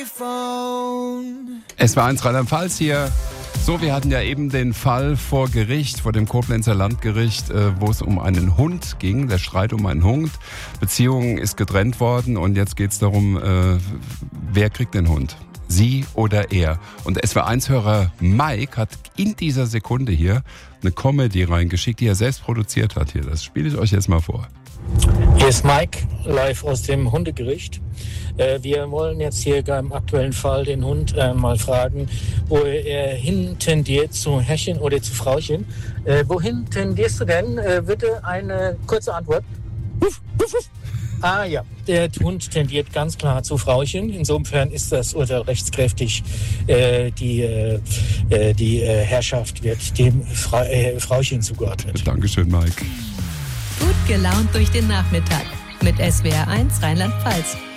Es war 1 Rheinland-Pfalz hier. So, wir hatten ja eben den Fall vor Gericht, vor dem Koblenzer Landgericht, wo es um einen Hund ging, der Streit um einen Hund. Beziehung ist getrennt worden und jetzt geht es darum, wer kriegt den Hund? Sie oder er? Und SWR1-Hörer Mike hat in dieser Sekunde hier eine Comedy reingeschickt, die er selbst produziert hat hier. Das spiele ich euch jetzt mal vor. Hier ist Mike, live aus dem Hundegericht. Wir wollen jetzt hier im aktuellen Fall den Hund mal fragen, wo er hin tendiert, zu Herrchen oder zu Frauchen. Wohin tendierst du denn? Bitte eine kurze Antwort. Ah ja, der Hund tendiert ganz klar zu Frauchen. Insofern ist das Urteil rechtskräftig. Die Herrschaft wird dem Frauchen zugeordnet. Dankeschön, Mike. Gut gelaunt durch den Nachmittag mit SWR1 Rheinland-Pfalz.